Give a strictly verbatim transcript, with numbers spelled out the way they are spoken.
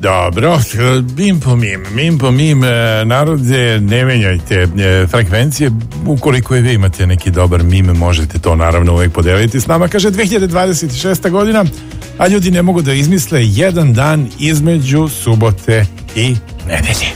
Dobro, mim po mim, mim po mim, narode, ne menjajte frekvencije, ukoliko i vi imate neki dobar mim, možete to naravno uvijek podeliti s nama. Kaže dve hiljade dvadeset šesta godina, a ljudi ne mogu da izmisle jedan dan između subote i nedelje.